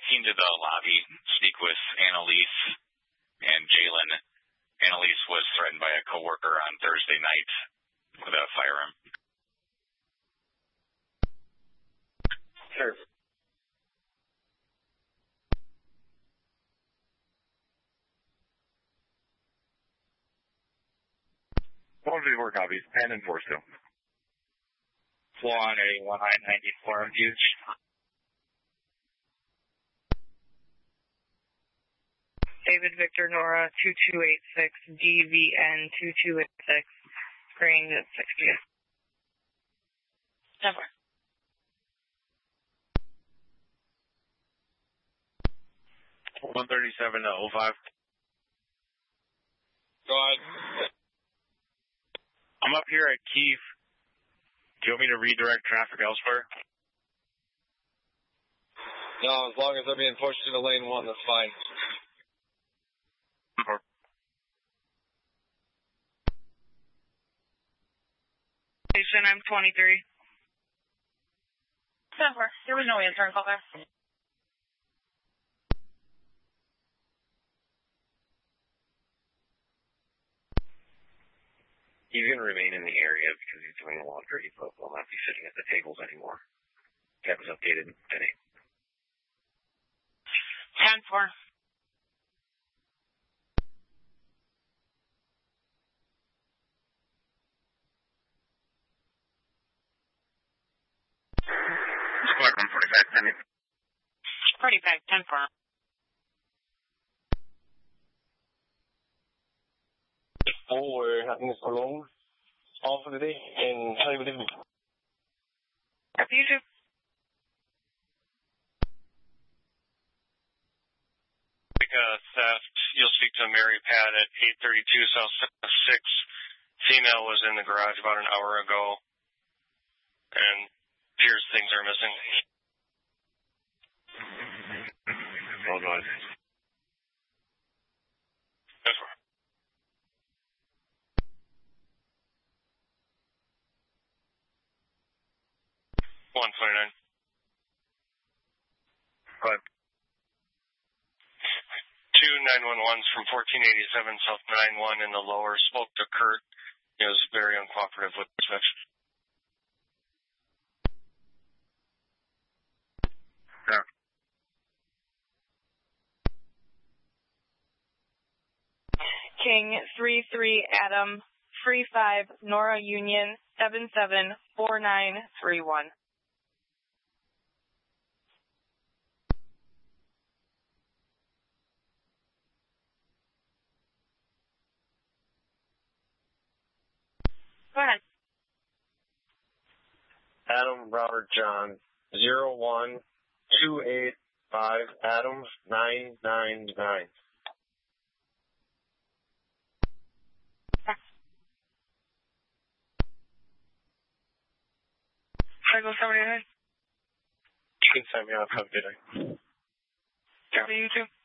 into the lobby, speak with Annalise and Jalen. Annalise was threatened by a coworker on Thursday night with a firearm. Sure. One of the copies, Penn and Forsto. Swan 8194 on Huge. David Victor Nora 2286 DVN 2286 Green at 60th. Never. 137 to 05. Go ahead. I'm up here at Keefe. Do you want me to redirect traffic elsewhere? No, as long as they're being pushed into lane 1, that's fine. Station, I'm 23. Never. There was no answer call there. He's going to remain in the area because he's doing laundry, but will not be sitting at the tables anymore. That was updated today. 10-4. Squad 145, 45, 10-4. We're having this alone all for the day in Hollywood Evening. You too. Theft. You'll speak to Mary Pat at 832 South 6. Female was in the garage about an hour ago, and appears things are missing. Well done. That's right. $129. Go ahead. 2 911s from 1487 South 91 in the lower. Spoke to Kurt. He was very uncooperative with this. Yeah. King 33 Adam 35 Nora Union 774931. Go ahead. Adam Robert John 01285 Adams 999. Cycle 79. You can send me off. Have a good day. Yeah, you too.